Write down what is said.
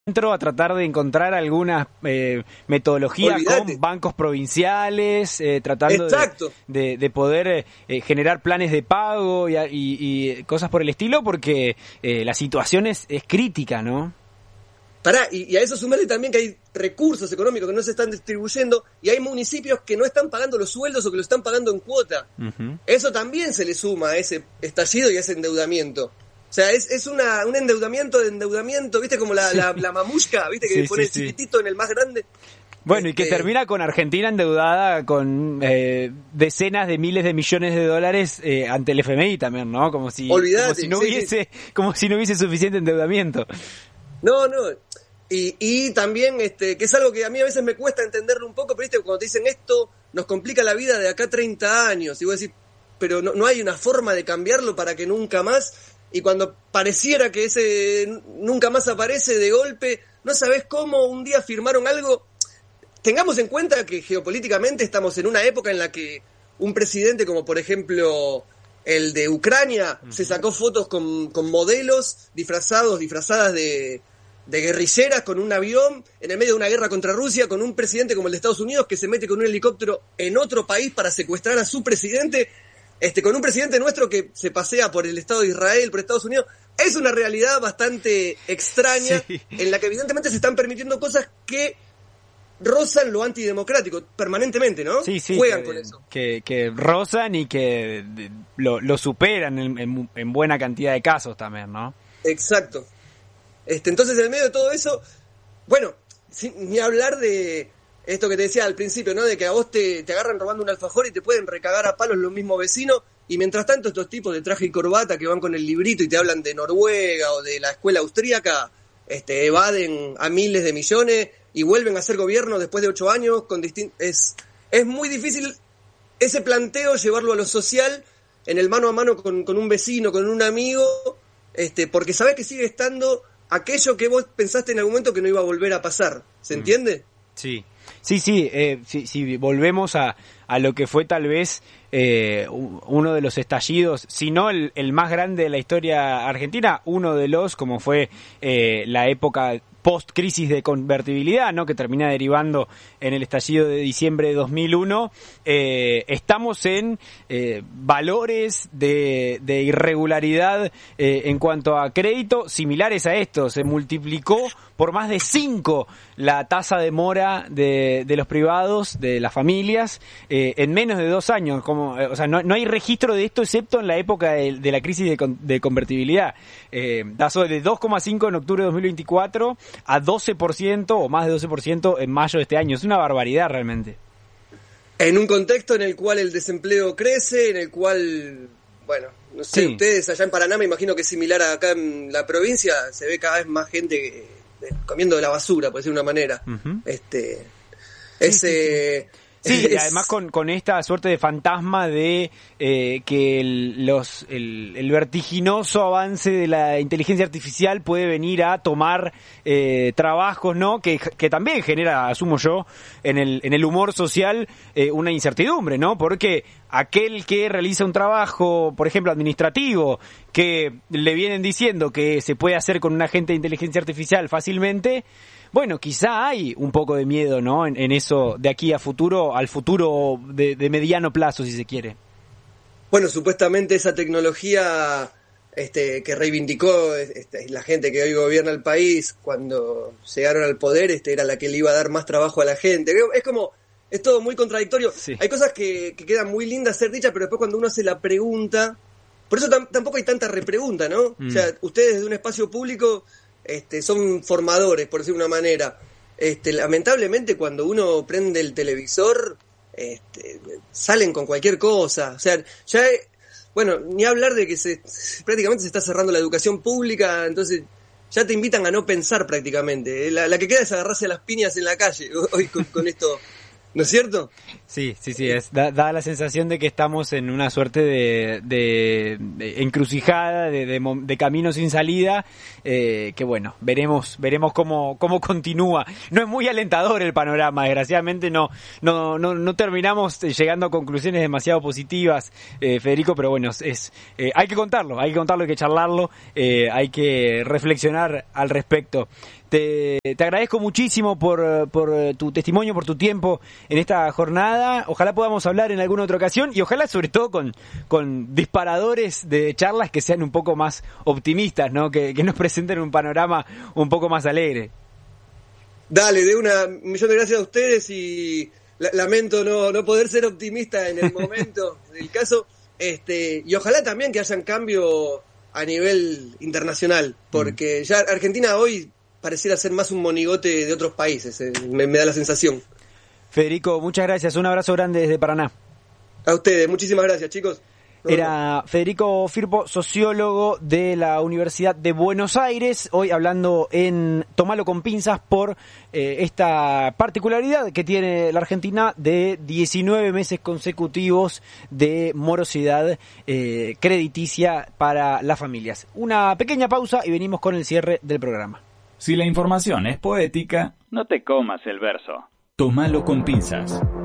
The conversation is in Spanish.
a tratar de encontrar algunas metodologías. Olvídate. Con bancos provinciales, tratando de poder generar planes de pago y cosas por el estilo, porque la situación es crítica, ¿no? Y a eso sumarle también que hay recursos económicos que no se están distribuyendo y hay municipios que no están pagando los sueldos o que lo están pagando en cuota. Uh-huh. Eso también se le suma a ese estallido y a ese endeudamiento. O sea, es un endeudamiento de endeudamiento, ¿viste? Como la mamushka, ¿viste? Que pone el chiquitito en el más grande. Bueno, y que termina con Argentina endeudada con decenas de miles de millones de dólares ante el FMI también, ¿no? Como si no hubiese suficiente endeudamiento. No. Y también, que es algo que a mí a veces me cuesta entenderlo un poco, pero ¿viste? Cuando te dicen esto nos complica la vida de acá 30 años, y vos decís, pero no hay una forma de cambiarlo para que nunca más... Y cuando pareciera que ese nunca más aparece de golpe, no sabés cómo un día firmaron algo. Tengamos en cuenta que geopolíticamente estamos en una época en la que un presidente como por ejemplo el de Ucrania se sacó fotos con modelos disfrazadas de guerrilleras con un avión en el medio de una guerra contra Rusia, con un presidente como el de Estados Unidos que se mete con un helicóptero en otro país para secuestrar a su presidente. Con un presidente nuestro que se pasea por el Estado de Israel, por Estados Unidos. Es una realidad bastante extraña, en la que evidentemente se están permitiendo cosas que rozan lo antidemocrático permanentemente, ¿no? Sí, juegan con eso. Que rozan y que lo superan en buena cantidad de casos también, ¿no? Exacto. Entonces, en el medio de todo eso, bueno, ni hablar de... Esto que te decía al principio, ¿no? De que a vos te agarran robando un alfajor y te pueden recagar a palos los mismos vecinos, y mientras tanto estos tipos de traje y corbata que van con el librito y te hablan de Noruega o de la escuela austríaca, evaden a miles de millones y vuelven a hacer gobierno después de 8 años con es muy difícil ese planteo llevarlo a lo social, en el mano a mano con un vecino, con un amigo, porque sabés que sigue estando aquello que vos pensaste en algún momento que no iba a volver a pasar. ¿Se entiende? Sí. Si volvemos a lo que fue tal vez uno de los estallidos, si no el más grande de la historia argentina, uno de los, como fue la época post-crisis de convertibilidad, ¿no? Que termina derivando en el estallido de diciembre de 2001, estamos en valores de irregularidad en cuanto a crédito similares a esto. Se multiplicó por más de 5 la tasa de mora de los privados, de las familias, en menos de 2 años. O sea, no hay registro de esto excepto en la época de la crisis de convertibilidad. Pasó de 2,5 en octubre de 2024 a 12% o más de 12% en mayo de este año. Es una barbaridad realmente. En un contexto en el cual el desempleo crece, en el cual, bueno, no sé, ustedes allá en Paraná, me imagino que es similar a acá en la provincia, se ve cada vez más gente comiendo de la basura, por decir una manera. Uh-huh. Sí, y además con esta suerte de fantasma de que el vertiginoso avance de la inteligencia artificial puede venir a tomar trabajos, ¿no? Que también genera, asumo yo, en el humor social una incertidumbre, ¿no? Porque aquel que realiza un trabajo, por ejemplo, administrativo, que le vienen diciendo que se puede hacer con un agente de inteligencia artificial fácilmente, bueno, quizá hay un poco de miedo, ¿no? En eso de aquí al futuro de mediano plazo, si se quiere. Bueno, supuestamente esa tecnología que reivindicó la gente que hoy gobierna el país cuando llegaron al poder, era la que le iba a dar más trabajo a la gente. Es todo muy contradictorio. Sí. Hay cosas que quedan muy lindas ser dichas, pero después cuando uno hace la pregunta, por eso tampoco hay tanta repregunta, ¿no? O sea, ustedes desde un espacio público son formadores, por decir una manera. Lamentablemente cuando uno prende el televisor salen con cualquier cosa. O sea, ya bueno, ni hablar de que prácticamente se está cerrando la educación pública, entonces ya te invitan a no pensar prácticamente. La que queda es agarrarse a las piñas en la calle hoy con esto, ¿no es cierto? Sí, da la sensación de que estamos en una suerte de encrucijada, de camino sin salida, que bueno, veremos cómo continúa. No es muy alentador el panorama, desgraciadamente no terminamos llegando a conclusiones demasiado positivas, Federico, pero bueno, hay que contarlo, hay que charlarlo, hay que reflexionar al respecto. Te agradezco muchísimo por tu testimonio, por tu tiempo en esta jornada. Ojalá podamos hablar en alguna otra ocasión y ojalá sobre todo con disparadores de charlas que sean un poco más optimistas, ¿no? Que nos presenten un panorama un poco más alegre. Dale, un millón de gracias a ustedes y lamento no poder ser optimista en el momento del caso, y ojalá también que hayan cambio a nivel internacional, porque ya Argentina hoy pareciera ser más un monigote de otros países, me da la sensación. Federico, muchas gracias, un abrazo grande desde Paraná. A ustedes, muchísimas gracias, chicos. Era Federico Firpo, sociólogo de la Universidad de Buenos Aires, hoy hablando en Tomalo con pinzas por esta particularidad que tiene la Argentina de 19 meses consecutivos de morosidad crediticia para las familias. Una pequeña pausa y venimos con el cierre del programa. Si la información es poética, no te comas el verso. Tómalo con pinzas.